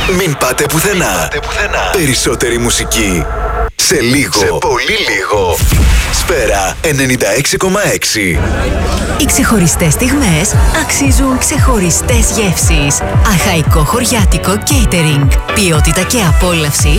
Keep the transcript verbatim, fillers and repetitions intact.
Μην πάτε πουθενά. Μην πάτε πουθενά. Περισσότερη μουσική σε λίγο. Σε πολύ λίγο. Σφαίρα ενενήντα έξι κόμμα έξι. Οι ξεχωριστές στιγμές αξίζουν ξεχωριστές γεύσεις. Αχαϊκό χωριάτικο catering. Ποιότητα και απόλαυση